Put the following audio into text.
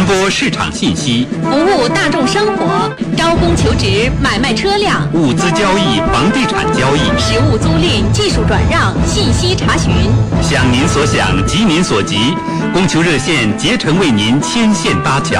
播市场信息， 服务大众生活，招工求职，买卖车辆， 物资交易，房地产交易， 实物租赁，技术转让，信息查询。 想您所想，急您所急，供求热线竭诚为您牵线搭桥。